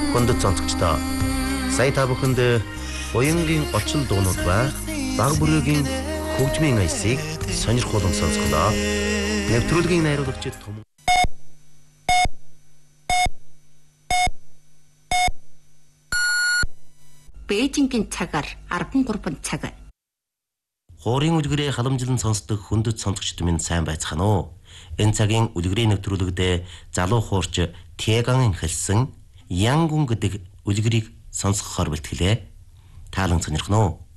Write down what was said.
Хүндэт сонсогчдоо сая та бүхэнд уянгийн очил дуунууд ба баг бүрийн хөгжмийн аясыг сонирхолтой сонсголоо. Нэвтрүүлгийн найруулагч Том Бээжингийн цагаар 13 цаг. Хуурын үлгэрээ халамжлан сонсдог хүндэт сонсогчд минь сайн байцгаана уу? Энэ цагийн үлгэрийн нэвтрүүлэгт залуу хуурч Тягаан хэлсэн Янгун гэдэг үлгэрийг сонсгохоор бэлтгэлээ. Таалан сонирхно уу?